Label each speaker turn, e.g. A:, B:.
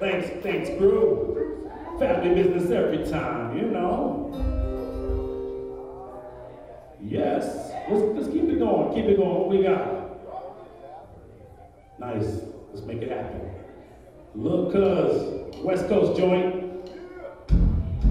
A: Thanks, crew. Family business every time, you know. Yes, let's keep it going, What we got? Nice, let's make it happen. Look, cuz, West Coast joint.